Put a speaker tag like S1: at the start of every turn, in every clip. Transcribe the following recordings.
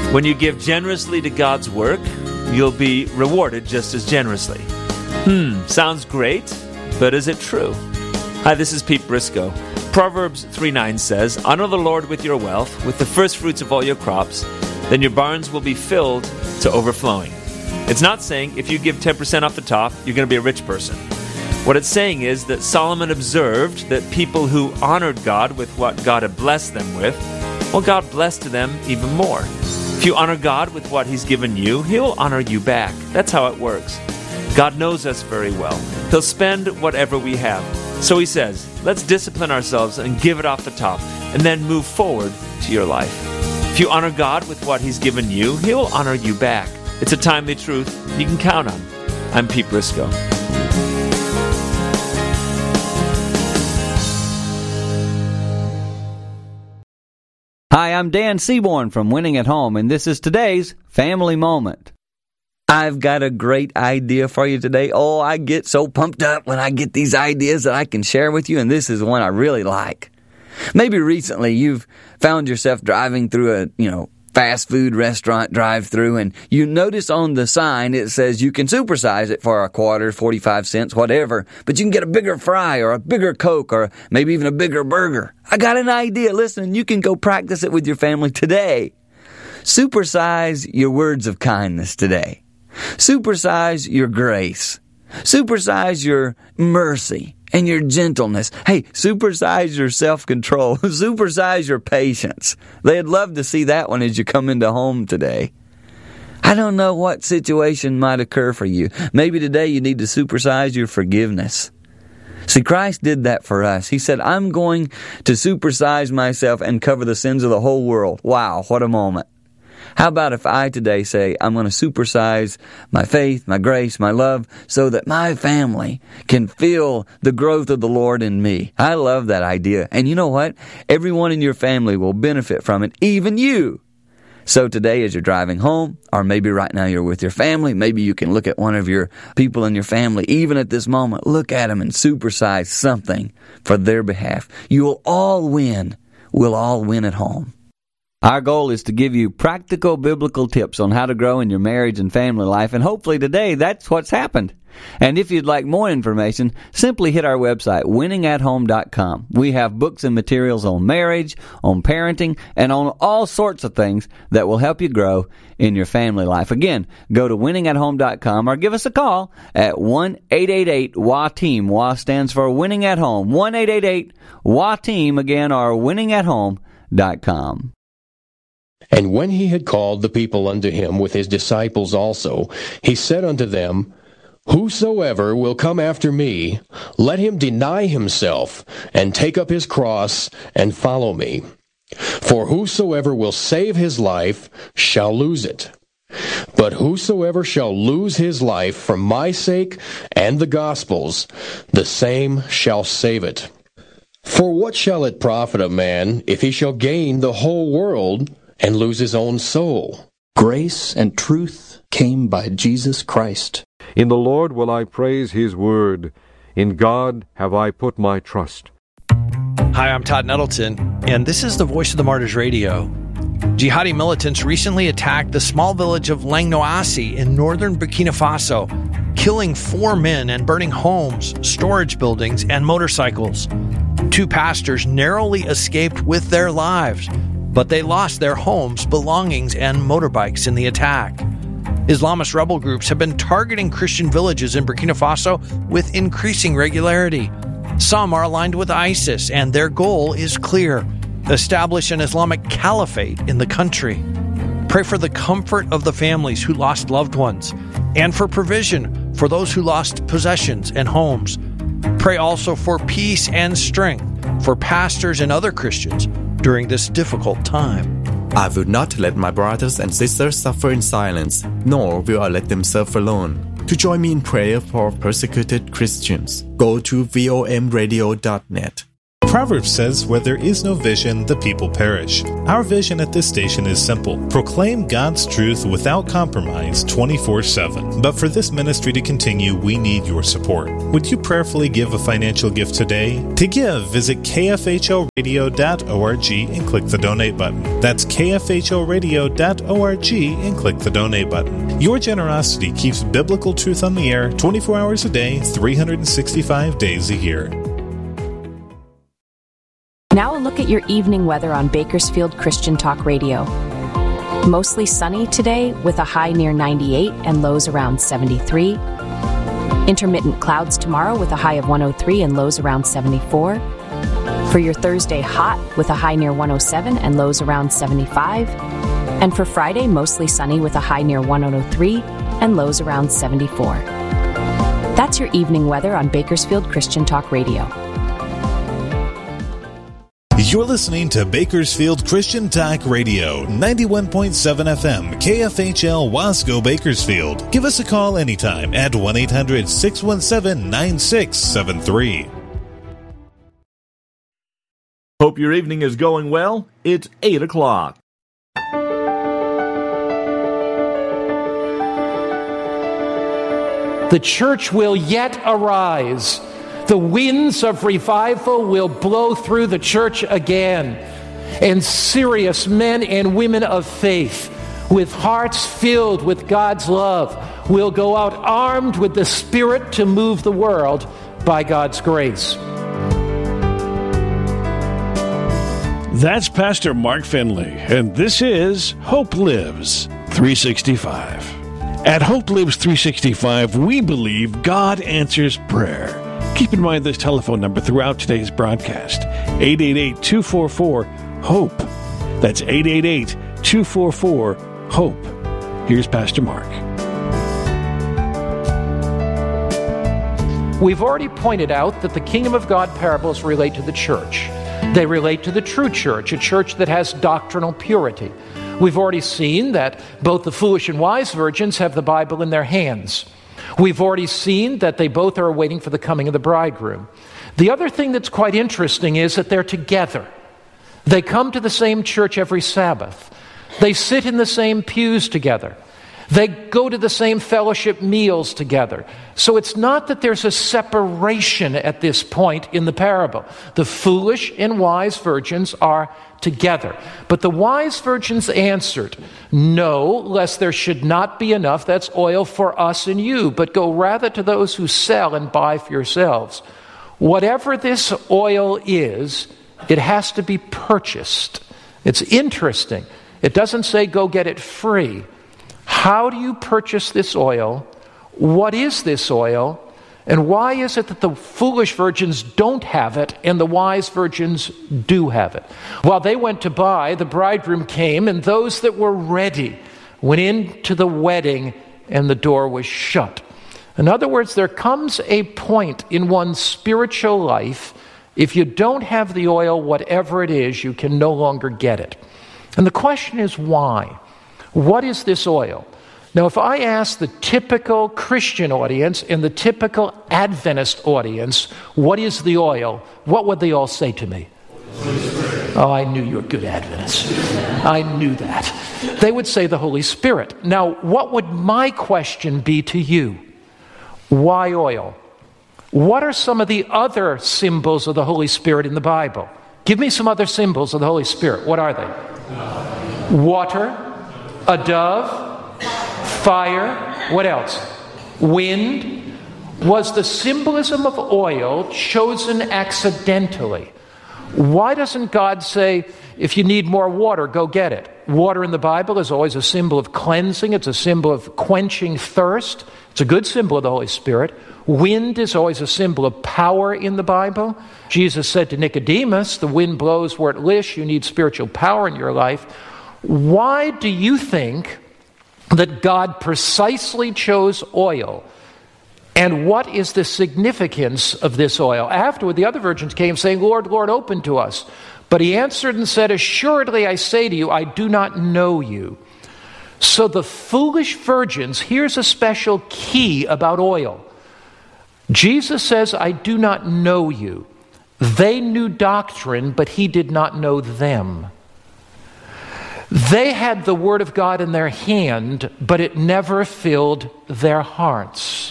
S1: When you give generously to God's work, you'll be rewarded just as generously. Sounds great, but is it true? Hi, this is Pete Briscoe. Proverbs 3:9 says, "Honor the Lord with your wealth, with the first fruits of all your crops, then your barns will be filled to overflowing." It's not saying if you give 10% off the top, you're going to be a rich person. What it's saying is that Solomon observed that people who honored God with what God had blessed them with, well, God blessed them even more. If you honor God with what He's given you, He'll honor you back. That's how it works. God knows us very well. He'll spend whatever we have. So He says, let's discipline ourselves and give it off the top, and then move forward to your life. If you honor God with what He's given you, He'll honor you back. It's a timely truth you can count on. I'm Pete Briscoe.
S2: Hi, I'm Dan Seaborn from Winning at Home, and this is today's Family Moment. I've got a great idea for you today. Oh, I get so pumped up when I get these ideas that I can share with you, and this is one I really like. Maybe recently you've found yourself driving through a, fast food restaurant drive-through, and you notice on the sign it says you can supersize it for a quarter, 45 cents, whatever, but you can get a bigger fry or a bigger Coke or maybe even a bigger burger. I got an idea. Listen, you can go practice it with your family today. Supersize your words of kindness today. Supersize your grace. Supersize your mercy and your gentleness. Hey, supersize your self-control. Supersize your patience. They'd love to see that one as you come into home today. I don't know what situation might occur for you. Maybe today you need to supersize your forgiveness. See, Christ did that for us. He said, I'm going to supersize myself and cover the sins of the whole world. Wow, what a moment. How about if I today say, I'm going to supersize my faith, my grace, my love, so that my family can feel the growth of the Lord in me? I love that idea. And you know what? Everyone in your family will benefit from it, even you. So today as you're driving home, or maybe right now you're with your family, maybe you can look at one of your people in your family, even at this moment, look at them and supersize something for their behalf. You'll all win. We'll all win at home. Our goal is to give you practical biblical tips on how to grow in your marriage and family life, and hopefully today that's what's happened. And if you'd like more information, simply hit our website, winningathome.com. We have books and materials on marriage, on parenting, and on all sorts of things that will help you grow in your family life. Again, go to winningathome.com or give us a call at 1-888-WA-TEAM. WA stands for Winning at Home. 1-888-WA-TEAM, again, or winningathome.com.
S3: And when he had called the people unto him with his disciples also, he said unto them, Whosoever will come after me, let him deny himself, and take up his cross, and follow me. For whosoever will save his life shall lose it. But whosoever shall lose his life for my sake and the gospel's, the same shall save it. For what shall it profit a man if he shall gain the whole world and lose his own soul?
S4: Grace and truth came by Jesus Christ.
S5: In the Lord will I praise His word. In God have I put my trust.
S6: Hi, I'm Todd Nettleton, and this is the Voice of the Martyrs Radio. Jihadi militants recently attacked the small village of Langnoasi in northern Burkina Faso, killing 4 men and burning homes, storage buildings, and motorcycles. 2 pastors narrowly escaped with their lives, but they lost their homes, belongings, and motorbikes in the attack. Islamist rebel groups have been targeting Christian villages in Burkina Faso with increasing regularity. Some are aligned with ISIS, and their goal is clear: establish an Islamic caliphate in the country. Pray for the comfort of the families who lost loved ones, and for provision for those who lost possessions and homes. Pray also for peace and strength for pastors and other Christians during this difficult time.
S7: I will not let my brothers and sisters suffer in silence, nor will I let them suffer alone. To join me in prayer for persecuted Christians, go to vomradio.net.
S8: Proverbs says, where there is no vision, the people perish. Our vision at this station is simple. Proclaim God's truth without compromise 24/7. But for this ministry to continue, we need your support. Would you prayerfully give a financial gift today? To give, visit kfhoradio.org and click the donate button. That's kfhoradio.org and click the donate button. Your generosity keeps biblical truth on the air 24 hours a day, 365 days a year.
S9: Now a look at your evening weather on Bakersfield Christian Talk Radio. Mostly sunny today with a high near 98 and lows around 73. Intermittent clouds tomorrow with a high of 103 and lows around 74. For your Thursday, hot with a high near 107 and lows around 75. And for Friday, mostly sunny with a high near 103 and lows around 74. That's your evening weather on Bakersfield Christian Talk Radio.
S8: You're listening to Bakersfield Christian Talk Radio, 91.7 FM, KFHL Wasco, Bakersfield. Give us a call anytime at 1-800-617-9673.
S10: Hope your evening is going well. It's 8 o'clock.
S11: The church will yet arise. The winds of revival will blow through the church again. And serious men and women of faith, with hearts filled with God's love, will go out armed with the Spirit to move the world by God's grace.
S12: That's Pastor Mark Finley, and this is Hope Lives 365. At Hope Lives 365, we believe God answers prayer. Keep in mind this telephone number throughout today's broadcast, 888-244-HOPE. That's 888-244-HOPE. Here's Pastor Mark.
S11: We've already pointed out that the Kingdom of God parables relate to the church. They relate to the true church, a church that has doctrinal purity. We've already seen that both the foolish and wise virgins have the Bible in their hands. We've already seen that they both are waiting for the coming of the bridegroom. The other thing that's quite interesting is that they're together. They come to the same church every Sabbath. They sit in the same pews together. They go to the same fellowship meals together. So it's not that there's a separation at this point in the parable. The foolish and wise virgins are together. But the wise virgins answered, "No, lest there should not be enough, that's oil for us and you, but go rather to those who sell and buy for yourselves." Whatever this oil is, it has to be purchased. It's interesting. It doesn't say go get it free. How do you purchase this oil? What is this oil? And why is it that the foolish virgins don't have it and the wise virgins do have it? While they went to buy, the bridegroom came, and those that were ready went into the wedding, and the door was shut. In other words, there comes a point in one's spiritual life, if you don't have the oil, whatever it is, you can no longer get it. And the question is why? What is this oil? Now, if I ask the typical Christian audience and the typical Adventist audience, what is the oil? What would they all say to me? Oh, I knew you were good Adventists. I knew that. They would say the Holy Spirit. Now, what would my question be to you? Why oil? What are some of the other symbols of the Holy Spirit in the Bible? Give me some other symbols of the Holy Spirit. What are they? Water, a dove, fire, what else? Wind. Was the symbolism of oil chosen accidentally? Why doesn't God say, if you need more water, go get it? Water in the Bible is always a symbol of cleansing. It's a symbol of quenching thirst. It's a good symbol of the Holy Spirit. Wind is always a symbol of power in the Bible. Jesus said to Nicodemus, the wind blows where it lists. You need spiritual power in your life. Why do you think that God precisely chose oil? And what is the significance of this oil? Afterward, the other virgins came saying, Lord, Lord, open to us. But he answered and said, assuredly I say to you, I do not know you. So the foolish virgins, here's a special key about oil. Jesus says, I do not know you. They knew doctrine, but he did not know them. They had the Word of God in their hand, but it never filled their hearts.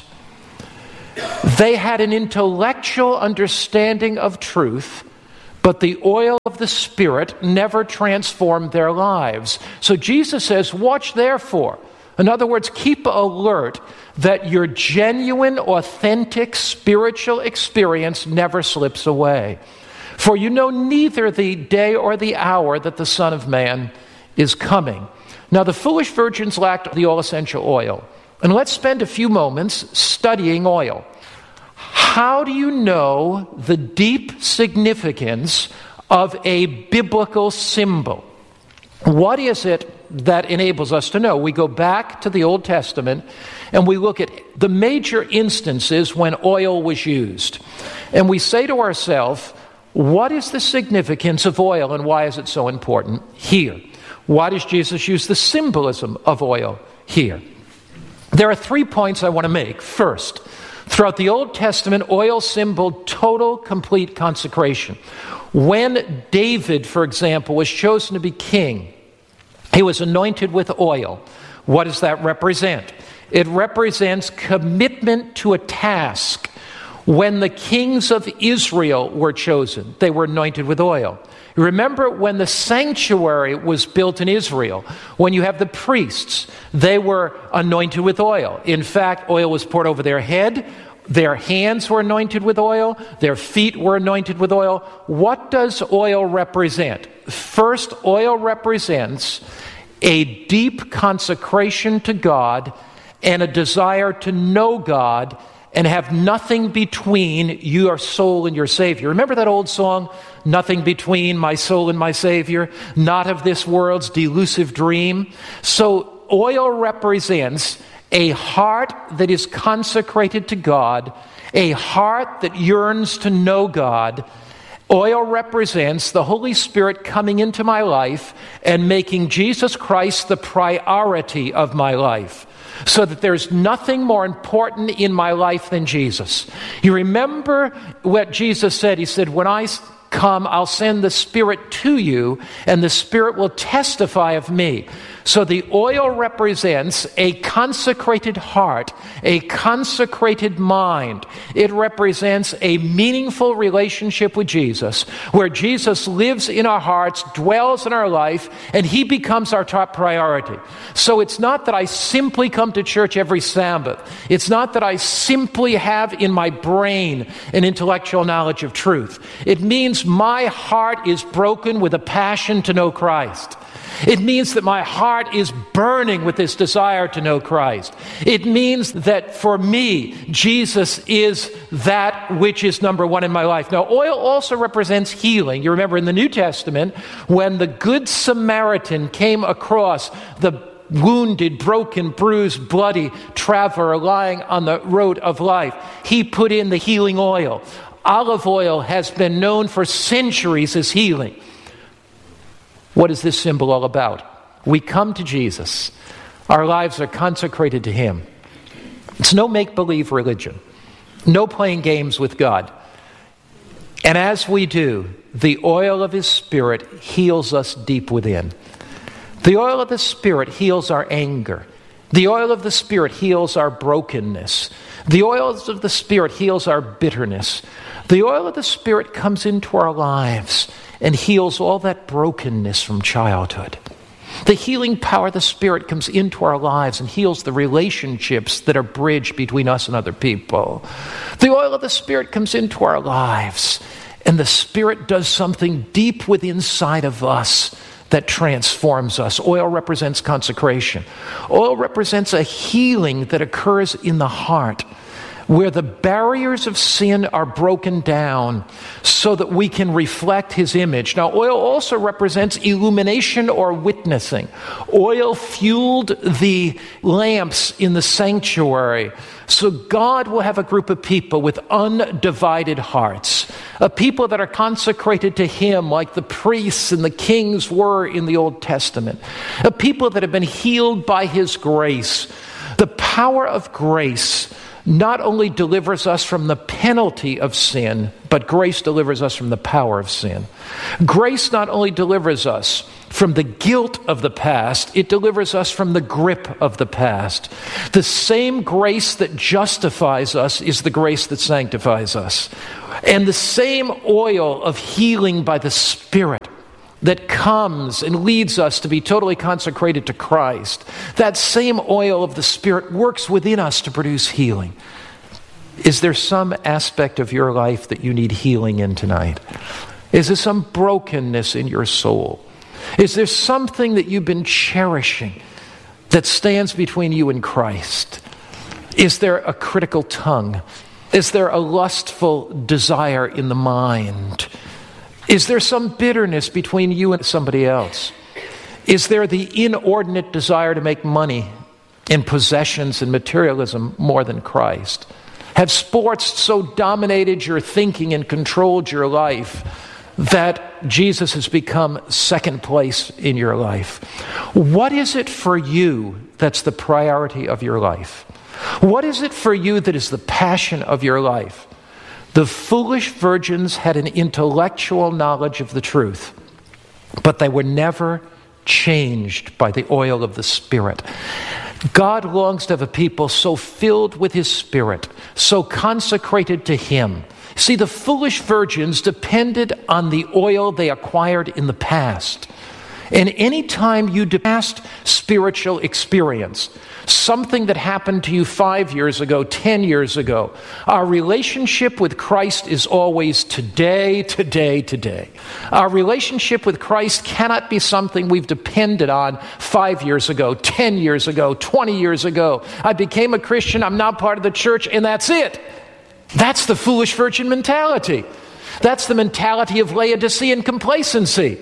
S11: They had an intellectual understanding of truth, but the oil of the Spirit never transformed their lives. So Jesus says, watch therefore. In other words, keep alert that your genuine, authentic spiritual experience never slips away. For you know neither the day or the hour that the Son of Man is coming. Now, the foolish virgins lacked the all-essential oil. And let's spend a few moments studying oil. How do you know the deep significance of a biblical symbol? What is it that enables us to know? We go back to the Old Testament and we look at the major instances when oil was used. And we say to ourselves, what is the significance of oil and why is it so important here? Why does Jesus use the symbolism of oil here? There are 3 points I want to make. First, throughout the Old Testament, oil symbolized total, complete consecration. When David, for example, was chosen to be king, he was anointed with oil. What does that represent? It represents commitment to a task. When the kings of Israel were chosen, they were anointed with oil. Remember when the sanctuary was built in Israel, when you have the priests, they were anointed with oil. In fact, oil was poured over their head, their hands were anointed with oil, their feet were anointed with oil. What does oil represent? First, oil represents a deep consecration to God and a desire to know God and have nothing between your soul and your Savior. Remember that old song, "Nothing between my soul and my Savior, not of this world's delusive dream"? So oil represents a heart that is consecrated to God, a heart that yearns to know God. Oil represents the Holy Spirit coming into my life and making Jesus Christ the priority of my life, so that there's nothing more important in my life than Jesus. You remember what Jesus said? He said, when I come, I'll send the Spirit to you, and the Spirit will testify of me. So the oil represents a consecrated heart, a consecrated mind. It represents a meaningful relationship with Jesus, where Jesus lives in our hearts, dwells in our life, and he becomes our top priority. So it's not that I simply come to church every Sabbath. It's not that I simply have in my brain an intellectual knowledge of truth. It means my heart is broken with a passion to know Christ. It means that my heart is burning with this desire to know Christ. It means that for me, Jesus is that which is number one in my life. Now, oil also represents healing. You remember in the New Testament, when the Good Samaritan came across the wounded, broken, bruised, bloody traveler lying on the road of life, he put in the healing oil. Olive oil has been known for centuries as healing. What is this symbol all about? We come to Jesus. Our lives are consecrated to him. It's no make-believe religion. No playing games with God. And as we do, the oil of his Spirit heals us deep within. The oil of the Spirit heals our anger. The oil of the Spirit heals our brokenness. The oil of the Spirit heals our bitterness. The oil of the Spirit comes into our lives and heals all that brokenness from childhood. The healing power of the Spirit comes into our lives and heals the relationships that are bridged between us and other people. The oil of the Spirit comes into our lives, and the Spirit does something deep within inside of us that transforms us. Oil represents consecration. Oil represents a healing that occurs in the heart, where the barriers of sin are broken down so that we can reflect his image. Now, oil also represents illumination or witnessing. Oil fueled the lamps in the sanctuary, so God will have a group of people with undivided hearts, a people that are consecrated to him like the priests and the kings were in the Old Testament, a people that have been healed by his grace. The power of grace not only delivers us from the penalty of sin, but grace delivers us from the power of sin. Grace not only delivers us from the guilt of the past, it delivers us from the grip of the past. The same grace that justifies us is the grace that sanctifies us. And the same oil of healing by the Spirit that comes and leads us to be totally consecrated to Christ, that same oil of the Spirit works within us to produce healing. Is there some aspect of your life that you need healing in tonight? Is there some brokenness in your soul? Is there something that you've been cherishing that stands between you and Christ? Is there a critical tongue? Is there a lustful desire in the mind? Is there some bitterness between you and somebody else? Is there the inordinate desire to make money in possessions and materialism more than Christ? Have sports so dominated your thinking and controlled your life that Jesus has become second place in your life? What is it for you that's the priority of your life? What is it for you that is the passion of your life? The foolish virgins had an intellectual knowledge of the truth, but they were never changed by the oil of the Spirit. God longs to have a people so filled with His Spirit, so consecrated to Him. See, the foolish virgins depended on the oil they acquired in the past. And any time you past spiritual experience, something that happened to you 5 years ago, 10 years ago, our relationship with Christ is always today, today, today. Our relationship with Christ cannot be something we've depended on 5 years ago, 10 years ago, 20 years ago. I became a Christian, I'm now part of the church, and that's it. That's the foolish virgin mentality. That's the mentality of Laodicean complacency.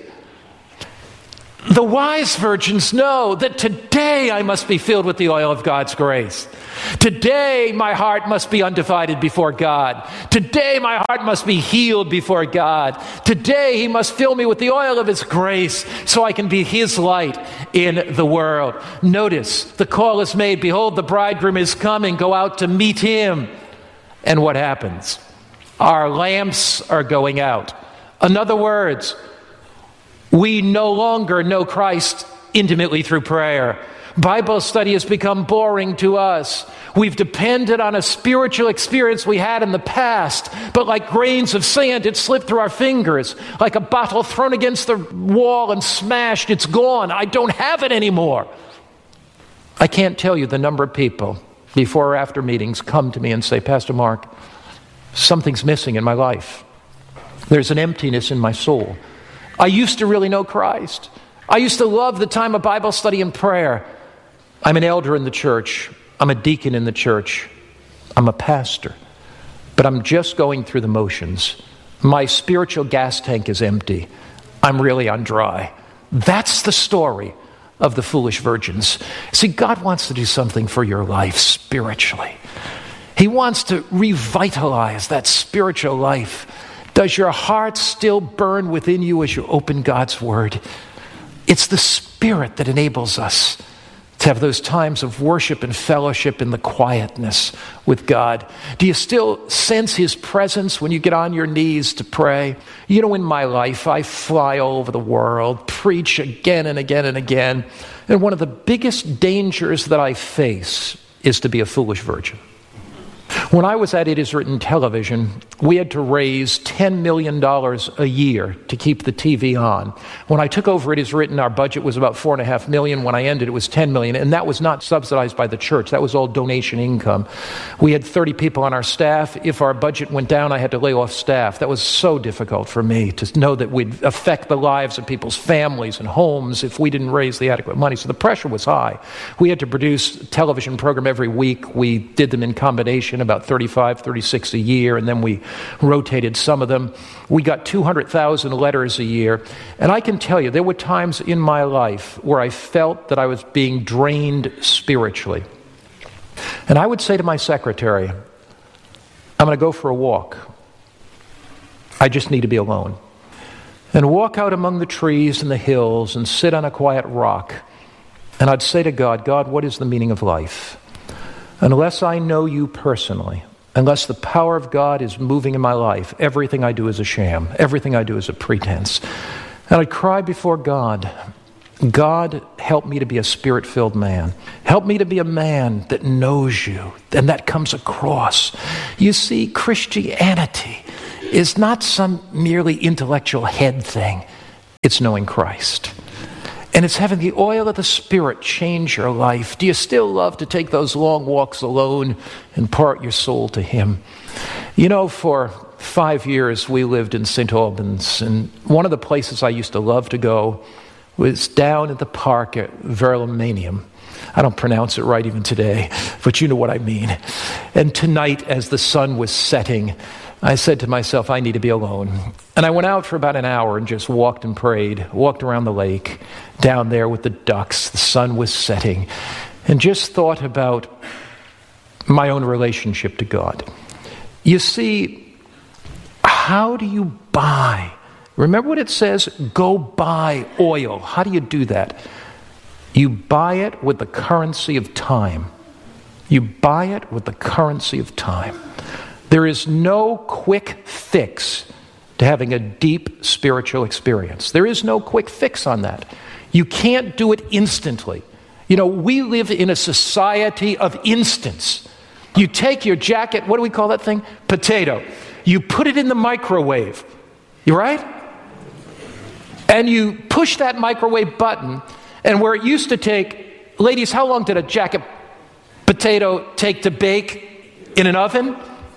S11: The wise virgins know that today I must be filled with the oil of God's grace. Today my heart must be undivided before God. Today my heart must be healed before God. Today He must fill me with the oil of His grace so I can be His light in the world. Notice, the call is made, behold, the bridegroom is coming, go out to meet Him. And what happens? Our lamps are going out. In other words, we no longer know Christ intimately through prayer. Bible study has become boring to us. We've depended on a spiritual experience we had in the past, but like grains of sand, it slipped through our fingers. Like a bottle thrown against the wall and smashed, it's gone. I don't have it anymore. I can't tell you the number of people before or after meetings come to me and say, Pastor Mark, something's missing in my life. There's an emptiness in my soul. I used to really know Christ. I used to love the time of Bible study and prayer. I'm an elder in the church. I'm a deacon in the church. I'm a pastor. But I'm just going through the motions. My spiritual gas tank is empty. I'm really on dry. That's the story of the foolish virgins. See, God wants to do something for your life spiritually. He wants to revitalize that spiritual life. Does your heart still burn within you as you open God's Word? It's the Spirit that enables us to have those times of worship and fellowship in the quietness with God. Do you still sense His presence when you get on your knees to pray? You know, in my life, I fly all over the world, preach again and again and again. And one of the biggest dangers that I face is to be a foolish virgin. When I was at It Is Written Television, we had to raise $10 million a year to keep the TV on. When I took over It Is Written, our budget was about $4.5 million. When I ended, it was $10 million, and that was not subsidized by the church. That was all donation income. We had 30 people on our staff. If our budget went down, I had to lay off staff. That was so difficult for me to know that we'd affect the lives of people's families and homes if we didn't raise the adequate money. So the pressure was high. We had to produce a television program every week. We did them in combination, about 35, 36 a year, and then we rotated some of them. We got 200,000 letters a year. And I can tell you, there were times in my life where I felt that I was being drained spiritually. And I would say to my secretary, I'm going to go for a walk. I just need to be alone. And walk out among the trees and the hills and sit on a quiet rock. And I'd say to God, God, what is the meaning of life? Unless I know you personally, unless the power of God is moving in my life, everything I do is a sham. Everything I do is a pretense. And I'd cry before God, God, help me to be a Spirit-filled man. Help me to be a man that knows you, and that comes across. You see, Christianity is not some merely intellectual head thing. It's knowing Christ. And it's having the oil of the Spirit change your life. Do you still love to take those long walks alone and part your soul to Him? You know, for 5 years we lived in St. Albans, and one of the places I used to love to go was down at the park at Verulamium. I don't pronounce it right even today, but you know what I mean. And tonight, as the sun was setting, I said to myself, I need to be alone. And I went out for about an hour and just walked and prayed, walked around the lake, down there with the ducks. The sun was setting, and just thought about my own relationship to God. You see, how do you buy? Remember what it says, go buy oil. How do you do that? You buy it with the currency of time. You buy it with the currency of time. There is no quick fix to having a deep spiritual experience. There is no quick fix on that. You can't do it instantly. You know, we live in a society of instants. You take your jacket, what do we call that thing? Potato. You put it in the microwave. You right? And you push that microwave button, and where it used to take, ladies, how long did a jacket potato take to bake in an oven?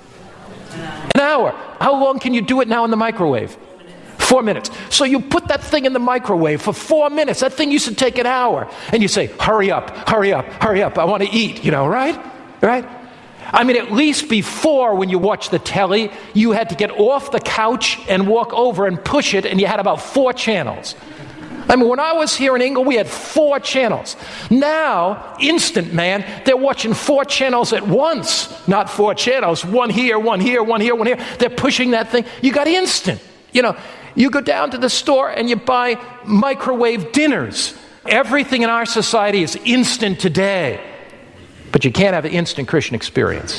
S11: An hour. How long can you do it now in the microwave? 4 minutes. So you put that thing in the microwave for 4 minutes. That thing used to take an hour. And you say, hurry up, hurry up, hurry up. I want to eat, you know, right? Right? I mean, at least before, when you watch the telly, you had to get off the couch and walk over and push it, and you had about 4 channels. I mean, when I was here in England, we had 4 channels. Now, instant, man, they're watching 4 channels at once. Not 4 channels, one here, one here, one here, one here. They're pushing that thing. You got instant. You know, you go down to the store and you buy microwave dinners. Everything in our society is instant today. But you can't have an instant Christian experience.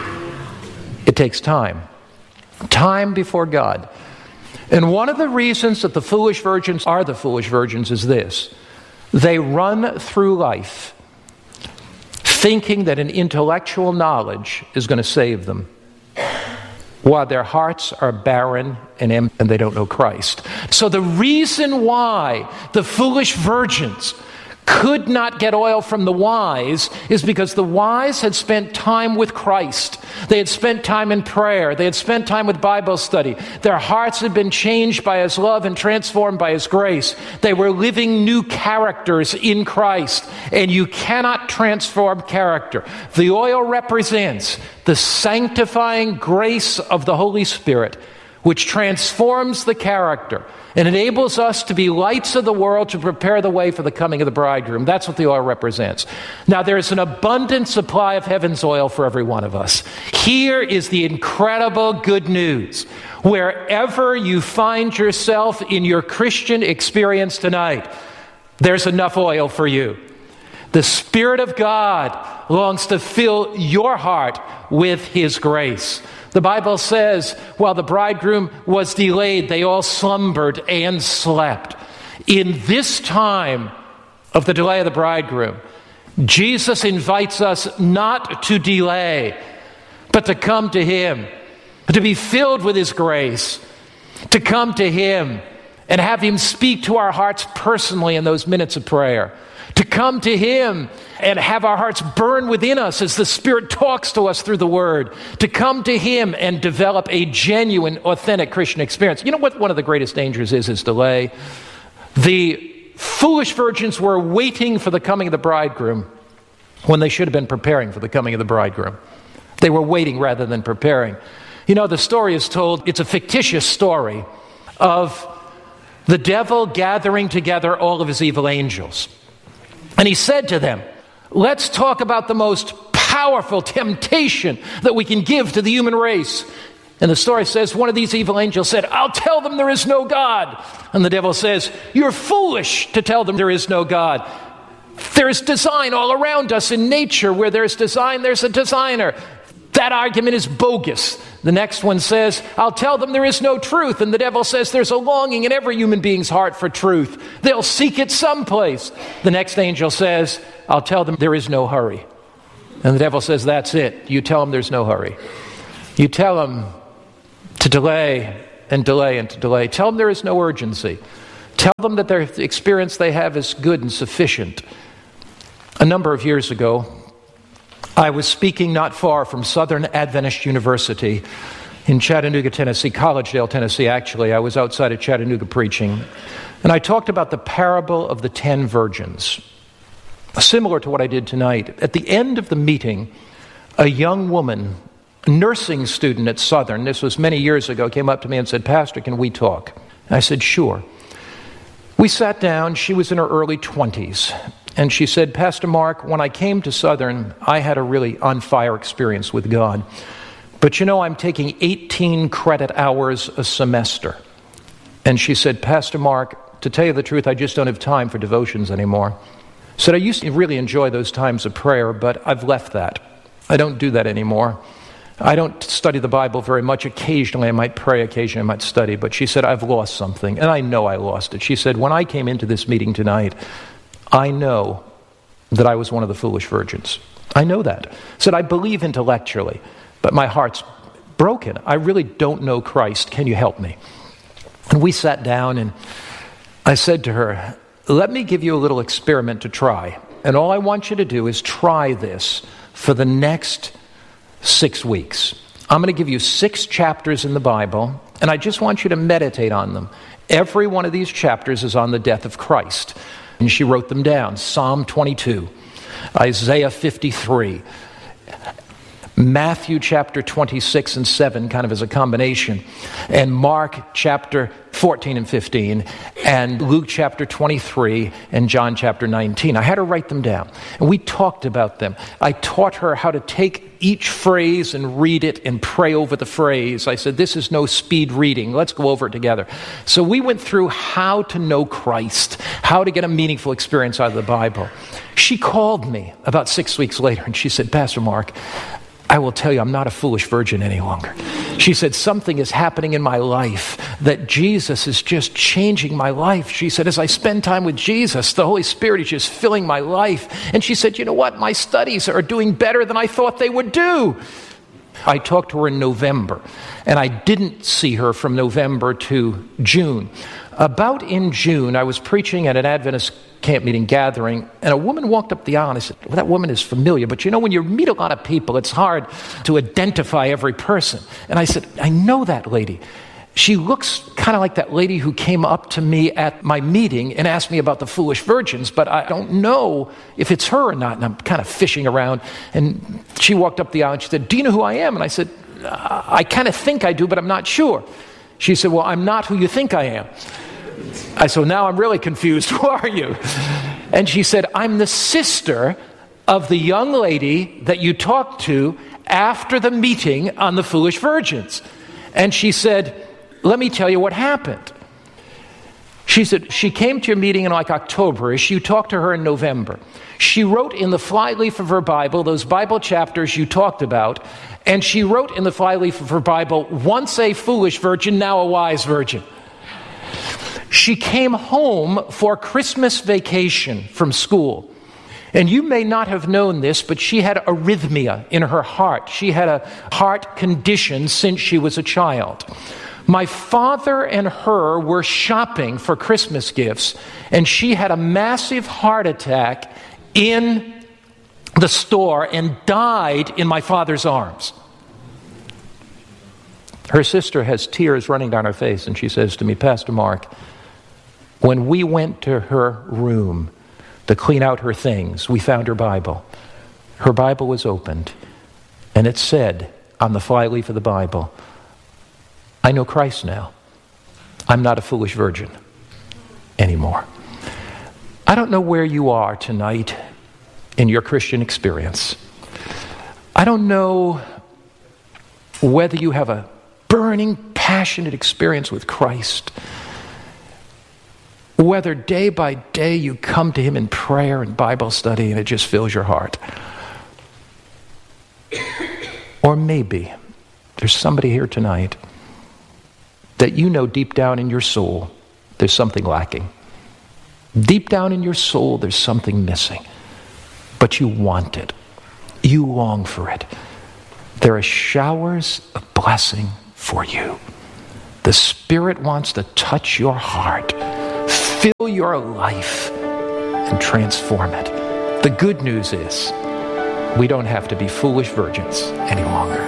S11: It takes time. Time before God. And one of the reasons that the foolish virgins are the foolish virgins is this. They run through life thinking that an intellectual knowledge is going to save them, while their hearts are barren and empty and they don't know Christ. So the reason why the foolish virgins could not get oil from the wise is because the wise had spent time with Christ. They had spent time in prayer. They had spent time with Bible study. Their hearts had been changed by His love and transformed by His grace. They were living new characters in Christ. And you cannot transform character. The oil represents the sanctifying grace of the Holy Spirit, which transforms the character and enables us to be lights of the world to prepare the way for the coming of the bridegroom. That's what the oil represents. Now, there is an abundant supply of heaven's oil for every one of us. Here is the incredible good news. Wherever you find yourself in your Christian experience tonight, there's enough oil for you. The Spirit of God longs to fill your heart with His grace. The Bible says, while the bridegroom was delayed, they all slumbered and slept. In this time of the delay of the bridegroom, Jesus invites us not to delay, but to come to Him, to be filled with His grace, to come to Him and have Him speak to our hearts personally in those minutes of prayer. To come to Him and have our hearts burn within us as the Spirit talks to us through the Word. To come to Him and develop a genuine, authentic Christian experience. You know what one of the greatest dangers is delay? The foolish virgins were waiting for the coming of the bridegroom when they should have been preparing for the coming of the bridegroom. They were waiting rather than preparing. You know, the story is told, it's a fictitious story of the devil gathering together all of his evil angels. And he said to them, let's talk about the most powerful temptation that we can give to the human race. And the story says one of these evil angels said, I'll tell them there is no God. And the devil says, you're foolish to tell them there is no God. There's design all around us in nature. Where there's design, there's a designer. That argument is bogus. The next one says, I'll tell them there is no truth. And the devil says there's a longing in every human being's heart for truth. They'll seek it someplace. The next angel says, I'll tell them there is no hurry. And the devil says, that's it. You tell them there's no hurry. You tell them to delay and delay and to delay. Tell them there is no urgency. Tell them that their experience they have is good and sufficient. A number of years ago, I was speaking not far from Southern Adventist University in Chattanooga, Tennessee, Collegedale, Tennessee, actually. I was outside of Chattanooga preaching. And I talked about the parable of the 10 virgins, similar to what I did tonight. At the end of the meeting, a young woman, a nursing student at Southern, this was many years ago, came up to me and said, Pastor, can we talk? And I said, sure. We sat down. She was in her early 20s. And she said, Pastor Mark, when I came to Southern, I had a really on-fire experience with God. But you know, I'm taking 18 credit hours a semester. And she said, Pastor Mark, to tell you the truth, I just don't have time for devotions anymore. Said, I used to really enjoy those times of prayer, but I've left that. I don't do that anymore. I don't study the Bible very much. Occasionally I might pray, occasionally I might study. But she said, I've lost something, and I know I lost it. She said, when I came into this meeting tonight, I know that I was one of the foolish virgins. I know that. Said, I believe intellectually, but my heart's broken. I really don't know Christ. Can you help me? And we sat down, and I said to her, let me give you a little experiment to try. And all I want you to do is try this for the next 6 weeks. I'm going to give you 6 chapters in the Bible, and I just want you to meditate on them. Every one of these chapters is on the death of Christ. And she wrote them down. Psalm 22, Isaiah 53, Matthew chapter 26 and 7, kind of as a combination, and Mark chapter 14 and 15, and Luke chapter 23, and John chapter 19. I had her write them down, and we talked about them. I taught her how to take each phrase and read it and pray over the phrase. I said, this is no speed reading. Let's go over it together. So we went through how to know Christ, how to get a meaningful experience out of the Bible. She called me about 6 weeks later, and she said, Pastor Mark, I will tell you, I'm not a foolish virgin any longer. She said, something is happening in my life, that Jesus is just changing my life. She said, as I spend time with Jesus, the Holy Spirit is just filling my life. And she said, you know what? My studies are doing better than I thought they would do. I talked to her in November, and I didn't see her from November to June. About in June, I was preaching at an Adventist camp meeting gathering, and a woman walked up the aisle, and I said, well, that woman is familiar, but you know, when you meet a lot of people, it's hard to identify every person. And I said, I know that lady. She looks kind of like that lady who came up to me at my meeting and asked me about the foolish virgins, but I don't know if it's her or not, and I'm kind of fishing around. And she walked up the aisle, and she said, do you know who I am? And I said, I kind of think I do, but I'm not sure. She said, well, I'm not who you think I am. I said, now I'm really confused. Who are you? And she said, I'm the sister of the young lady that you talked to after the meeting on the foolish virgins. And she said, let me tell you what happened. She said, she came to your meeting in like October-ish. You talked to her in November. She wrote in the flyleaf of her Bible, those Bible chapters you talked about, and she wrote in the flyleaf of her Bible, once a foolish virgin, now a wise virgin. She came home for Christmas vacation from school. And you may not have known this, but she had arrhythmia in her heart. She had a heart condition since she was a child. My father and her were shopping for Christmas gifts, and she had a massive heart attack in the store and died in my father's arms. Her sister has tears running down her face, and she says to me, Pastor Mark, when we went to her room to clean out her things, we found her Bible. Her Bible was opened, and it said on the flyleaf of the Bible, I know Christ now. I'm not a foolish virgin anymore. I don't know where you are tonight in your Christian experience. I don't know whether you have a burning, passionate experience with Christ. Whether day by day you come to him in prayer and Bible study and it just fills your heart. Or maybe there's somebody here tonight that you know deep down in your soul there's something lacking. Deep down in your soul there's something missing. But you want it. You long for it. There are showers of blessing for you. The Spirit wants to touch your heart, fill your life, and transform it. The good news is we don't have to be foolish virgins any longer.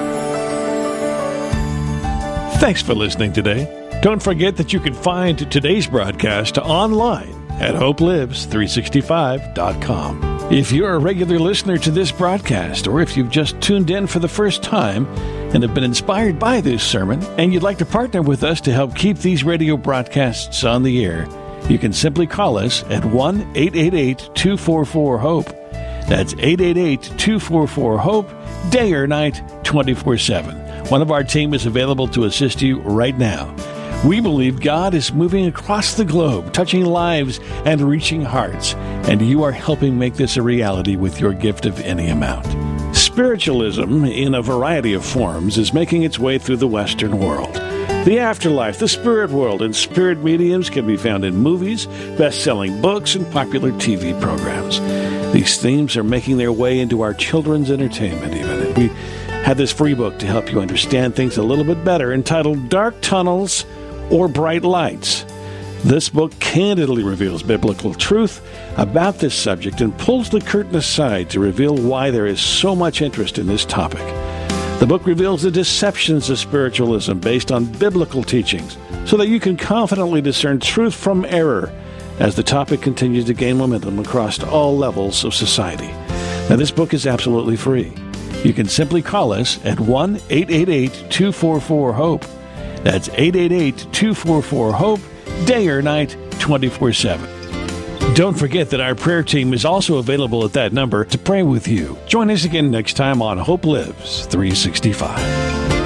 S12: Thanks for listening today. Don't forget that you can find today's broadcast online at hopelives365.com. If you're a regular listener to this broadcast, or if you've just tuned in for the first time and have been inspired by this sermon, and you'd like to partner with us to help keep these radio broadcasts on the air, you can simply call us at 1-888-244-HOPE. That's 888-244-HOPE, day or night, 24/7. One of our team is available to assist you right now. We believe God is moving across the globe, touching lives and reaching hearts, and you are helping make this a reality with your gift of any amount. Spiritualism, in a variety of forms, is making its way through the Western world. The afterlife, the spirit world, and spirit mediums can be found in movies, best-selling books, and popular TV programs. These themes are making their way into our children's entertainment even. We had this free book to help you understand things a little bit better, entitled Dark Tunnels or Bright Lights. This book candidly reveals biblical truth about this subject and pulls the curtain aside to reveal why there is so much interest in this topic. The book reveals the deceptions of spiritualism based on biblical teachings so that you can confidently discern truth from error as the topic continues to gain momentum across all levels of society. Now, this book is absolutely free. You can simply call us at 1-888-244-HOPE. That's 888-244-HOPE, day or night, 24/7. Don't forget that our prayer team is also available at that number to pray with you. Join us again next time on Hope Lives 365.